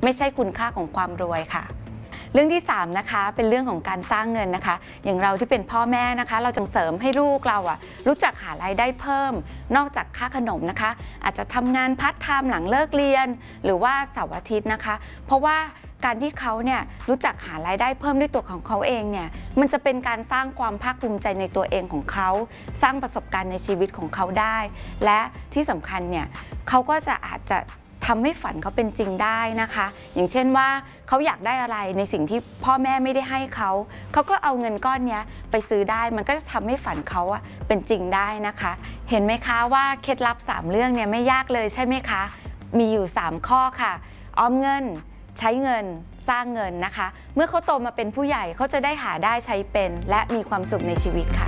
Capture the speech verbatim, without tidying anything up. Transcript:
ไม่ใช่คุณค่าของความรวยค่ะเรื่องที่สามนะคะเป็นเรื่องของการสร้างเงินนะคะอย่างเราที่เป็นพ่อแม่นะคะเราจะเสริมให้ลูกเราอะรู้จักหารายได้เพิ่มนอกจากค่าขนมนะคะอาจจะทำงานพาร์ทไทม์หลังเลิกเรียนหรือว่าเสาร์อาทิตย์นะคะเพราะว่าการที่เขาเนี่ยรู้จักหารายได้เพิ่มด้วยตัวของเขาเองเนี่ยมันจะเป็นการสร้างความภาคภูมิใจในตัวเองของเขาสร้างประสบการณ์ในชีวิตของเขาได้และที่สำคัญเนี่ยเขาก็จะอาจจะทำให้ฝันเขาเป็นจริงได้นะคะอย่างเช่นว่าเขาอยากได้อะไรในสิ่งที่พ่อแม่ไม่ได้ให้เขาเขาก็เอาเงินก้อนนี้ไปซื้อได้มันก็จะทำให้ฝันเขาเป็นจริงได้นะคะเห็นไหมคะว่าเคล็ดลับสามเรื่องเนี่ยไม่ยากเลยใช่ไหมคะมีอยู่สามข้อค่ะออมเงินใช้เงินสร้างเงินนะคะเมื่อเขาโตมาเป็นผู้ใหญ่เขาจะได้หาได้ใช้เป็นและมีความสุขในชีวิตค่ะ